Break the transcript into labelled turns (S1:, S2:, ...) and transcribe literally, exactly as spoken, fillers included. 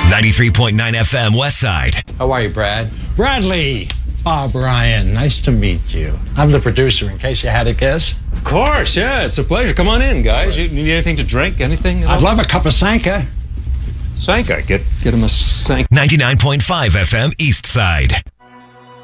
S1: ninety-three point nine F M West Side.
S2: How are you, Brad?
S3: Bradley. Bob Ryan, nice to meet you. I'm the producer, in case you had a guess.
S4: Of course, yeah, it's a pleasure. Come on in, guys. You need anything to drink? Anything?
S3: I'd love a cup of Sanka.
S4: Sanka. Get, get him a Sanka.
S1: ninety-nine point five F M East Side.